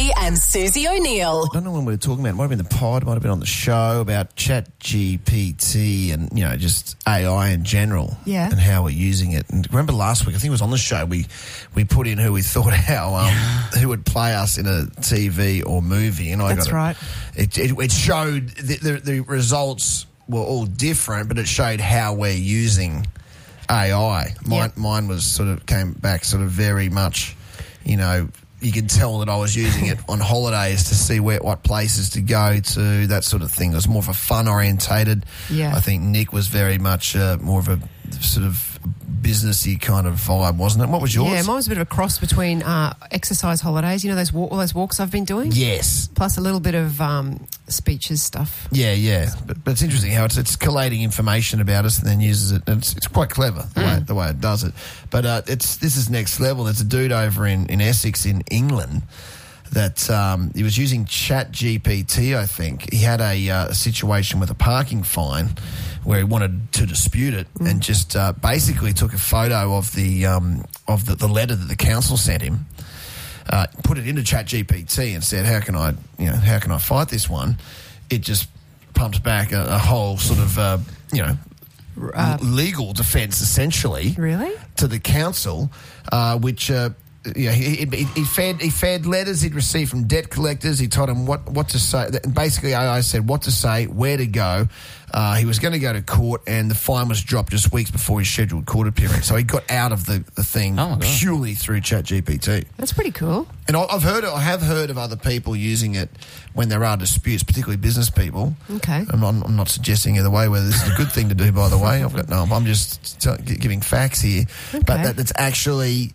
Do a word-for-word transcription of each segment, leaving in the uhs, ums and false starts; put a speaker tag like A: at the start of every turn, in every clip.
A: Lutzi and Susie O'Neill.
B: I don't know when we were talking about, it might have been the pod, might have been on the show, about Chat G P T and, you know, just A I in general.
C: Yeah.
B: And how we're using it. And remember last week, I think it was on the show, we, we put in who we thought how, um, who would play us in a T V or movie. And I
C: That's
B: got it,
C: right.
B: It, it, it showed, the, the, the results were all different, but it showed how we're using A I. Mine,
C: Yep.
B: mine was sort of, came back sort of very much, you know, you could tell that I was using it on holidays to see where what places to go to, that sort of thing. It was more of a fun orientated.
C: Yeah.
B: I think Nick was very much uh, more of a sort of businessy kind of vibe, wasn't it? What was yours?
C: Yeah, mine was a bit of a cross between uh, exercise holidays, you know, those walk, all those walks I've been doing,
B: Yes.
C: plus a little bit of um, speeches stuff.
B: Yeah, yeah. But, but it's interesting how it's, it's collating information about us and then uses it. And it's, it's quite clever the, way, the way it does it. But uh, it's this is next level. There's a dude over in, in Essex in England that um, he was using Chat G P T, I think. He had a, uh, a situation with a parking fine where he wanted to dispute it mm. and just uh, basically took a photo of the um, of the, the letter that the council sent him, uh, put it into Chat G P T and said, "How can I, you know, how can I fight this one?" It just pumps back a, a whole sort of, uh, you know,
C: Uh,
B: legal defence essentially.
C: Really?
B: To the council, uh, which. Uh, Yeah, he, he, he fed he fed letters he'd received from debt collectors. He told them what, what to say. And basically, A I said what to say, where to go. Uh, he was going to go to court, and the fine was dropped just weeks before his scheduled court appearance. So he got out of the, the thing
D: oh
B: purely through Chat G P T.
C: That's pretty cool.
B: And I've heard, I have heard of other people using it when there are disputes, particularly business people.
C: Okay.
B: I'm not, I'm not suggesting either way whether this is a good thing to do. By the way, I've got no. I'm just t- giving facts here,
C: Okay.
B: but that, that's actually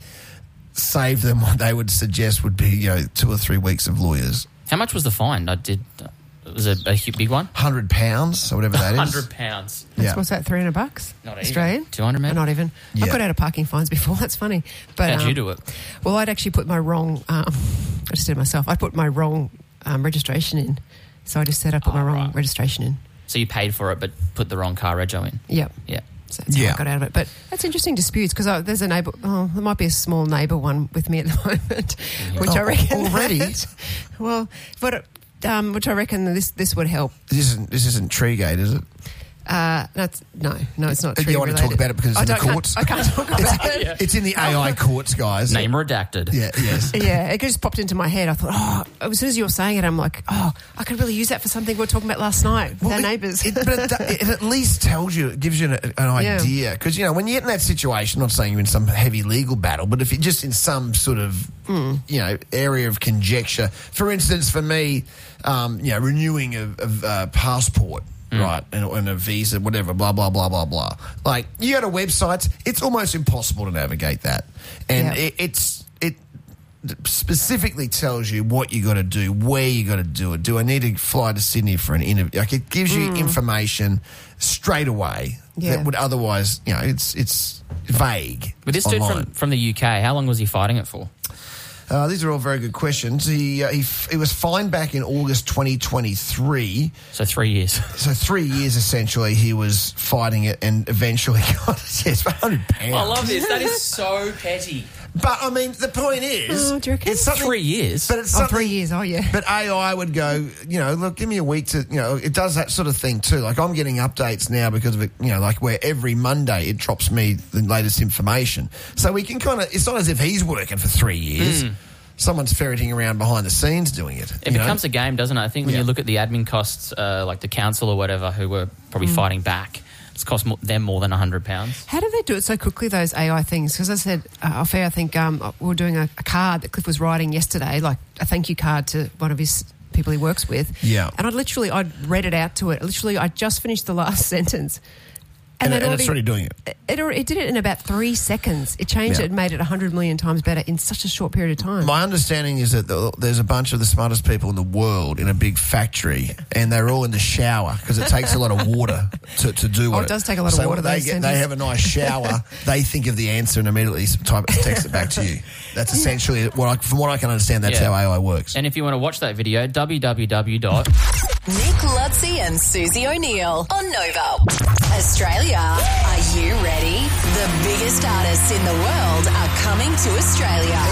B: saved them what they would suggest would be, you know, two or three weeks of lawyers.
D: How much was the fine? I did. Was it a hu- big one?
B: Hundred pounds or whatever that is.
D: Hundred pounds.
C: That's,
B: Yeah.
C: What's that, three hundred bucks?
D: Not even.
C: Australian?
D: Two hundred, maybe.
C: Not even.
B: Yeah.
C: I've got out of parking fines before. That's funny. But
D: How'd
C: um,
D: you do it?
C: Well, I'd actually put my wrong. Um, I just did it myself. I put my wrong um, registration in, so I just said I put
D: Oh,
C: my wrong
D: right.
C: registration in.
D: So you paid for it, but put the wrong car rego in.
C: Yep.
D: Yeah.
C: So that's how
B: Yeah.
C: I got out of it. But that's interesting disputes because there's a neighbour. Oh, there might be a small neighbour one with me at the moment, which I
B: Oh,
C: reckon
B: already?
C: that- well, but um, which I reckon this this would help.
B: This isn't this isn't Treegate, is it?
C: Uh, that's no, no, it's not.
B: Do
C: tree
B: you want to talk
C: related.
B: about it because it's
C: I
B: in the
C: don't- can't-
B: courts?
C: I can't talk about it.
B: It's in the A I courts, guys.
D: Name redacted.
B: Yeah. Yes.
C: Yeah, it just popped into my head. I thought, oh, as soon as you were saying it, I'm like, oh, I could really use that for something we were talking about last night with
B: Well,
C: our
B: it-
C: neighbours.
B: It, but it, it at least tells you, it gives you an, an
C: Yeah.
B: idea. Because, you know, when you get in that situation, I'm not saying you're in some heavy legal battle, but if you're just in some sort of,
C: Mm.
B: you know, area of conjecture. For instance, for me, um, you know, renewing a, a, a passport. Right, and, and a visa, whatever, blah, blah, blah, blah, blah. Like, you go to websites, it's almost impossible to navigate that. And
C: Yeah.
B: it, it's it specifically tells you what you got to do, where you got to do it. Do I need to fly to Sydney for an interview? Like, it gives you information straight away
C: Yeah.
B: that would otherwise, you know, it's it's vague.
D: But this dude
B: online.
D: from, from the U K, how long was he fighting it for?
B: Uh, these are all very good questions. He, uh, he f- he was fined back in August twenty twenty-three.
D: So three years.
B: So three years, essentially, he was fighting it and eventually got it. Yes, for one hundred pounds.
D: I love this. That is so petty.
B: But, I mean, the point is...
C: Oh, do you reckon?
B: It's something,
D: Three years.
B: But it's
C: Oh,
B: something...
C: three years. Oh, yeah.
B: But A I would go, you know, look, give me a week to, you know, it does that sort of thing too. Like, I'm getting updates now because of it, you know, like where every Monday it drops me the latest information. So we can kind of, it's not as if he's working for three years.
D: Mm.
B: Someone's ferreting around behind the scenes doing it.
D: It becomes a game, doesn't it? I think when
B: Yeah.
D: you look at the admin costs, uh, like the council or whatever, who were probably fighting back, it's cost mo- them more than one hundred pounds.
C: How do they do it so quickly, those A I things? Because I said, uh, off air, I think um, we were doing a, a card that Cliff was writing yesterday, like a thank you card to one of his people he works with.
B: Yeah.
C: And I literally, I'd read it out to it. Literally, I just finished the last sentence.
B: And,
C: it
B: and it's already doing it.
C: It, already, it did it in about three seconds. It changed
B: Yeah.
C: it and made it one hundred million times better in such a short period of time.
B: My understanding is that the, there's a bunch of the smartest people in the world in a big factory, and they're all in the shower because it takes a lot of water to, to do
C: Oh,
B: what
C: it does take a lot of
B: so
C: water,
B: They,
C: those
B: get, they
C: sentences.
B: have a nice shower. They think of the answer and immediately type text it back to you. That's essentially what I, from what I can understand. That's
D: Yeah.
B: how A I works.
D: And if you want to watch that video, w w w dot
A: Nick Lutzi and Susie O'Neill on Nova. Australia, are you ready? The biggest artists in the world are coming to Australia.